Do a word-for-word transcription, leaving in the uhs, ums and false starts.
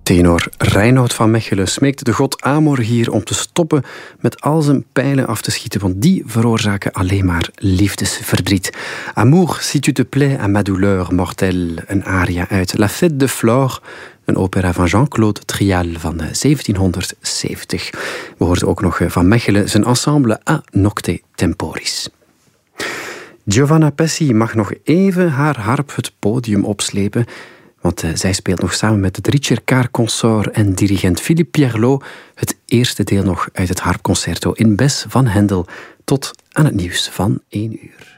Tenor Reinoud van Mechelen smeekt de god Amor hier om te stoppen met al zijn pijlen af te schieten, want die veroorzaken alleen maar liefdesverdriet. Amour, si tu te plais à ma douleur mortelle, een aria uit La Fête de Flore, een opera van Jean-Claude Trial van zeventienhonderdzeventig. We hoorden ook nog van Mechelen zijn ensemble A Nocte Temporis. Giovanna Pessi mag nog even haar harp het podium opslepen, want uh, zij speelt nog samen met het Ricercar-consort en dirigent Philippe Pierlot het eerste deel nog uit het harpconcerto in Bes van Hendel tot aan het nieuws van één uur.